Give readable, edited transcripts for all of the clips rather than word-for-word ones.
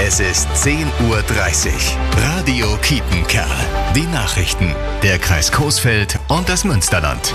Es ist 10:30 Uhr. Radio Kiepenkerl. Die Nachrichten. Der Kreis Coesfeld und das Münsterland.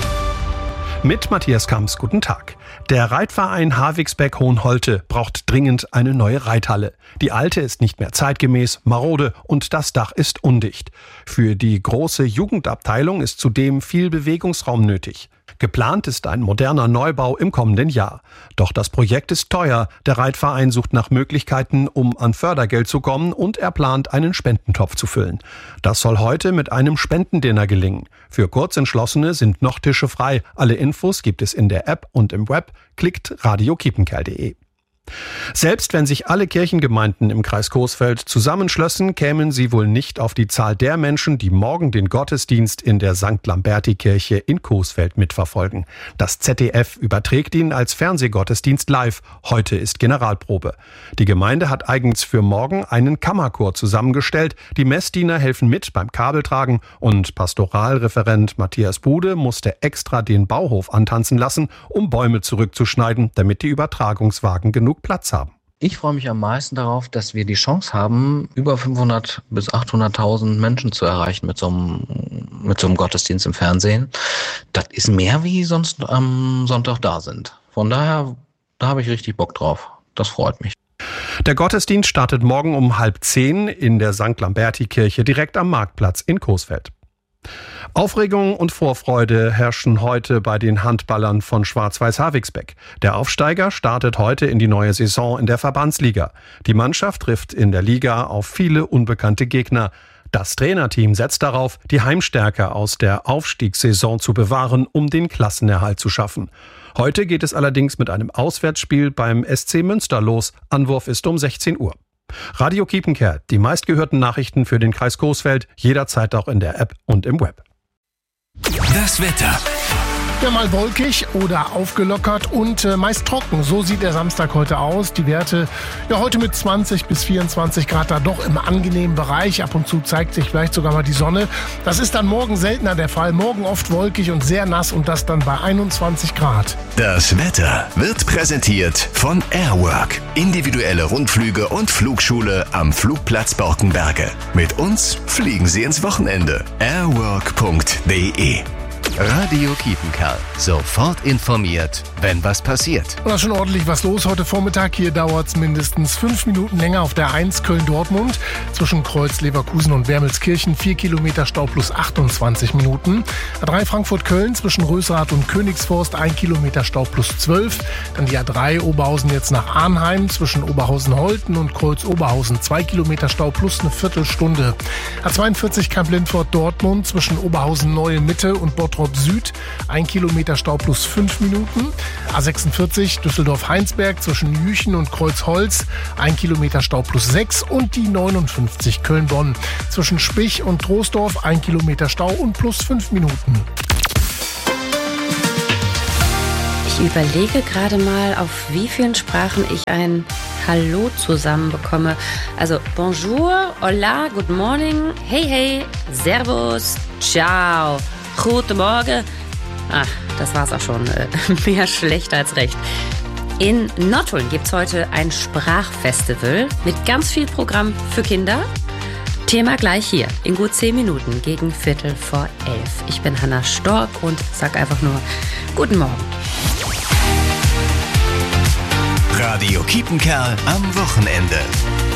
Mit Matthias Kamps, guten Tag. Der Reitverein Havigsbeck-Hohenholte braucht dringend eine neue Reithalle. Die alte ist nicht mehr zeitgemäß, marode und das Dach ist undicht. Für die große Jugendabteilung ist zudem viel Bewegungsraum nötig. Geplant ist ein moderner Neubau im kommenden Jahr. Doch das Projekt ist teuer. Der Reitverein sucht nach Möglichkeiten, um an Fördergeld zu kommen, und er plant, einen Spendentopf zu füllen. Das soll heute mit einem Spendendinner gelingen. Für Kurzentschlossene sind noch Tische frei. Alle Infos gibt es in der App und im Web. Klickt radiokiepenkerl.de. Selbst wenn sich alle Kirchengemeinden im Kreis Coesfeld zusammenschlössen, kämen sie wohl nicht auf die Zahl der Menschen, die morgen den Gottesdienst in der St. Lamberti-Kirche in Coesfeld mitverfolgen. Das ZDF überträgt ihn als Fernsehgottesdienst live. Heute ist Generalprobe. Die Gemeinde hat eigens für morgen einen Kammerchor zusammengestellt. Die Messdiener helfen mit beim Kabeltragen und Pastoralreferent Matthias Bude musste extra den Bauhof antanzen lassen, um Bäume zurückzuschneiden, damit die Übertragungswagen genug Platz haben. Ich freue mich am meisten darauf, dass wir die Chance haben, über 500.000 bis 800.000 Menschen zu erreichen mit so einem Gottesdienst im Fernsehen. Das ist mehr, wie sonst am Sonntag da sind. Von daher, da habe ich richtig Bock drauf. Das freut mich. Der Gottesdienst startet morgen um 9:30 in der St. Lamberti-Kirche direkt am Marktplatz in Coesfeld. Aufregung und Vorfreude herrschen heute bei den Handballern von Schwarz-Weiß Havigsbeck. Der Aufsteiger startet heute in die neue Saison in der Verbandsliga. Die Mannschaft trifft in der Liga auf viele unbekannte Gegner. Das Trainerteam setzt darauf, die Heimstärke aus der Aufstiegssaison zu bewahren, um den Klassenerhalt zu schaffen. Heute geht es allerdings mit einem Auswärtsspiel beim SC Münster los. Anwurf ist um 16 Uhr. Radio Kiepenkerl, die meistgehörten Nachrichten für den Kreis Coesfeld, jederzeit auch in der App und im Web. Das Wetter. Ja, mal wolkig oder aufgelockert und meist trocken. So sieht der Samstag heute aus. Die Werte heute mit 20 bis 24 Grad da doch im angenehmen Bereich. Ab und zu zeigt sich vielleicht sogar mal die Sonne. Das ist dann morgen seltener der Fall. Morgen oft wolkig und sehr nass und das dann bei 21 Grad. Das Wetter wird präsentiert von Airwork. Individuelle Rundflüge und Flugschule am Flugplatz Borkenberge. Mit uns fliegen Sie ins Wochenende. airwork.de. Radio Kiepenkerl. Sofort informiert, wenn was passiert. Da ist schon ordentlich was los heute Vormittag. Hier dauert es mindestens 5 Minuten länger auf der 1 Köln-Dortmund. Zwischen Kreuz, Leverkusen und Wermelskirchen 4 Kilometer Stau plus 28 Minuten. A3 Frankfurt-Köln zwischen Rösrath und Königsforst 1 Kilometer Stau plus 12. Dann die A3 Oberhausen jetzt nach Arnheim zwischen Oberhausen-Holten und Kreuz-Oberhausen 2 Kilometer Stau plus eine Viertelstunde. A42 Kamp-Lindfort-Dortmund zwischen Oberhausen-Neue-Mitte und Bottrop Süd, 1 Kilometer Stau plus 5 Minuten. A46 Düsseldorf-Heinsberg zwischen Jüchen und Kreuzholz, 1 Kilometer Stau plus 6. Und die 59 Köln-Bonn zwischen Spich und Troisdorf, 1 Kilometer Stau und plus 5 Minuten. Ich überlege gerade mal, auf wie vielen Sprachen ich ein Hallo zusammenbekomme. Also Bonjour, Hola, Good Morning, Hey, hey, Servus, Ciao. Guten Morgen. Das war's auch schon. Mehr schlecht als recht. In Nottuln gibt's heute ein Sprachfestival mit ganz viel Programm für Kinder. Thema gleich hier, in gut 10 Minuten, gegen 11:15. Ich bin Hanna Stork und sag einfach nur Guten Morgen. Radio Kiepenkerl am Wochenende.